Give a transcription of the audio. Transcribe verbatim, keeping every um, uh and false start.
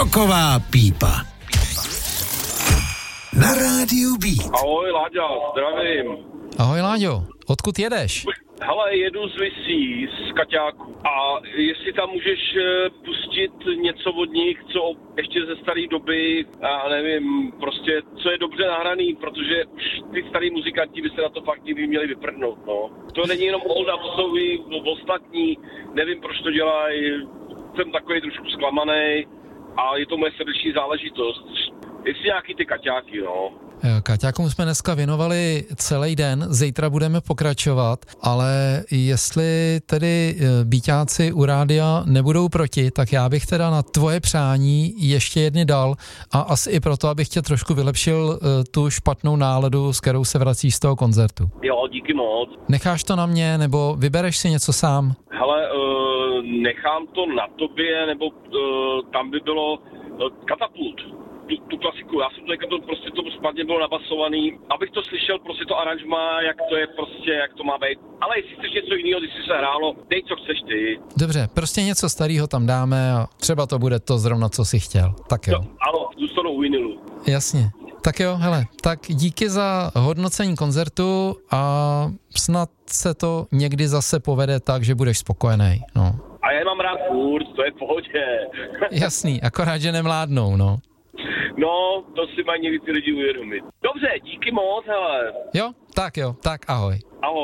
Roková pípa. Na rádiu Beat. Ahoj, Láďa, zdravím. Ahoj, Láďo, odkud jedeš? Hele, jedu z Visí, z Kaťáku. A jestli tam můžeš pustit něco od nich, co ještě ze staré doby, já nevím, prostě, co je dobře nahraný, protože už ty starý muzikanti by se na to fakt někdy měli vyprdnout, no. To není jenom Olda, to jsou i ostatní, nevím, proč to dělají, jsem takový trošku zklamanej a je to moje srdeční záležitost. Jestli nějaký ty Kaťáky, no. Kaťákům jsme dneska věnovali celý den, zítra budeme pokračovat, ale jestli tedy bíťáci u rádia nebudou proti, tak já bych teda na tvoje přání ještě jedny dal a asi i proto, abych tě trošku vylepšil tu špatnou náladu, s kterou se vracíš z toho koncertu. Jo, díky moc. Necháš to na mě, nebo vybereš si něco sám? Hele, uh, nechám to na tobě, nebo uh, tam by bylo uh, Katapult. Tu, tu klasiku, já jsem to říkal, to prostě to špatně bylo nabasovaný, abych to slyšel, prostě to aranžma, jak to je prostě, jak to má být. Ale jestli chceš něco jiného, když si se hrálo, dej co chceš ty. Dobře, prostě něco starého tam dáme a třeba to bude to zrovna, co jsi chtěl. Tak jo. No, ano, zůstanu u vinilu. Jasně. Tak jo, hele, tak díky za hodnocení koncertu a snad se to někdy zase povede tak, že budeš spokojený, no. A já mám rád furt, to je v pohodě. Jasný, akorát, že nemládnou, no. No, to si mají někdy ty lidi uvědomit. Dobře, díky moc, hele. Jo, tak jo, tak ahoj. Ahoj.